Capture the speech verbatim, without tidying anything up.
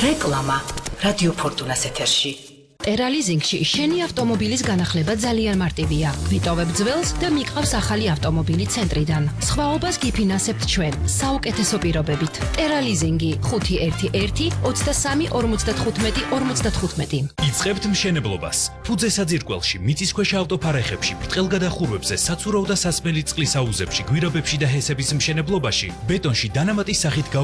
რეკლამა რადიო ფორტუნას ეთერში. ტერალიზინგში შენი ავტომობილის განახლება ძალიან მარტივია. ვიტოვებ ძველს და მიყავს ახალი ავტომობილი ცენტრიდან. სხვაობას გიფინანსებთ ჩვენ საუკეთესო პირობებით. ტერალიზინგი ხუთი ერთი ერთი ოცდასამი ორმოცდათხუთმეტი ორმოცდათხუთმეტი. იწყებთ მშენებლობას. ფუძე საძირკველში, მიწისქვეშა ავტოფარეხებში, ბრტყელგადახურვებზე, საცურაო და სასმელი წყლის აუზებში, გვირაბებში და ჰესების მშენებლობაში, ბეტონში დანამატის სახით